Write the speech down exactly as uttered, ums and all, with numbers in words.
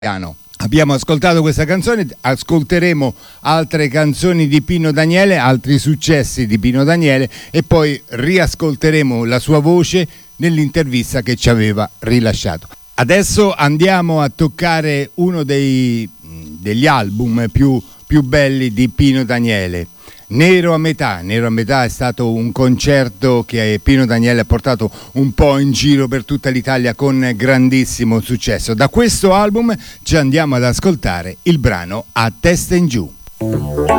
Abbiamo ascoltato questa canzone, ascolteremo altre canzoni di Pino Daniele, altri successi di Pino Daniele e poi riascolteremo la sua voce nell'intervista che ci aveva rilasciato. Adesso andiamo a toccare uno dei, degli album più, più belli di Pino Daniele. Nero a metà, Nero a metà è stato un concerto che Pino Daniele ha portato un po' in giro per tutta l'Italia con grandissimo successo. Da questo album ci andiamo ad ascoltare il brano A testa in giù.